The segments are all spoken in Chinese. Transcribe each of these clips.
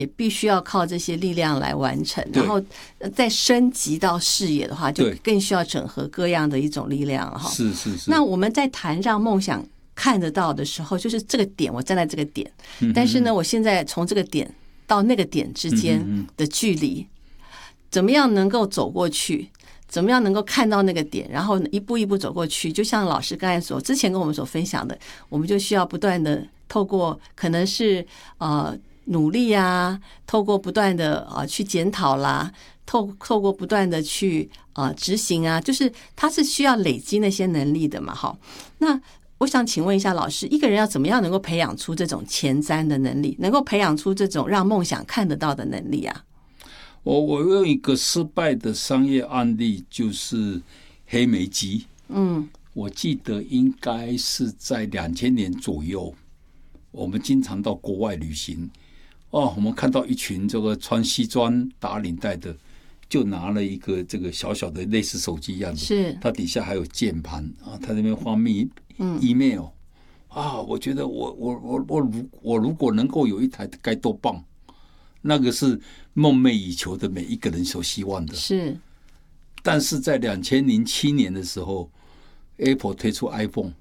也必须要靠这些力量来完成，然后再升级到视野的话，就更需要整合各样的一种力量了哈。 是。 那我们在谈让梦想看得到的时候，就是这个点，我站在这个点，但是呢，我现在从这个点到那个点之间的距离，怎么样能够走过去？怎么样能够看到那个点，然后一步一步走过去？就像老师刚才之前跟我们所分享的，我们就需要不断的透过可能是努力啊，透过不断的去检讨啦，透过不断的去执行啊，就是它是需要累积那些能力的嘛。好，那我想请问一下老师，一个人要怎么样能够培养出这种前瞻的能力，能够培养出这种让梦想看得到的能力啊？ 我用一个失败的商业案例，就是黑莓机。我记得应该是在2000年左右，我们经常到国外旅行。我们看到一群这个穿西装打领带的，就拿了一个这个小小的类似手机一样的， 是它底下还有键盘啊，它那边放email 啊，我觉得我如果能够有一台该多棒。那个是梦寐以求的每一个人所希望的。 是， 但是在2007年的时候 ，Apple 推出 iPhone，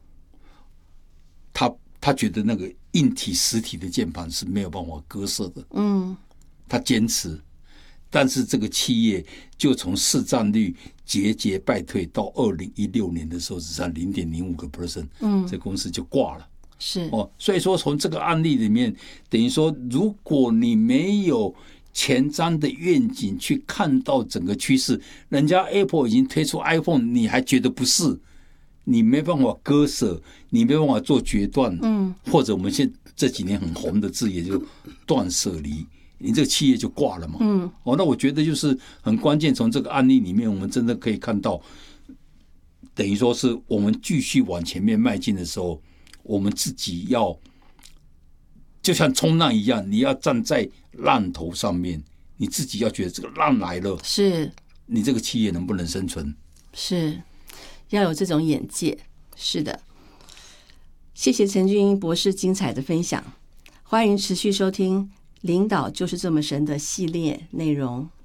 他觉得那个硬体实体的键盘是没有办法割舍的。他坚持，但是这个企业就从市占率节节败退，到2016年的时候只占0.05%，这公司就挂了。 是所以说从这个案例里面，等于说，如果你没有前瞻的愿景去看到整个趋势，人家 Apple 已经推出 iPhone， 你还觉得不是，你没办法割舍，你没办法做决断，或者我们这几年很红的字也就断舍离，你这个企业就挂了嘛。那我觉得就是很关键，从这个案例里面，我们真的可以看到，等于说是我们继续往前面迈进的时候，我们自己要就像冲浪一样，你要站在浪头上面，你自己要觉得这个浪来了， 是你这个企业能不能生存？ 是要有这种眼界。是的，谢谢陈俊英博士精彩的分享，欢迎持续收听《领导就是这么神》的系列内容。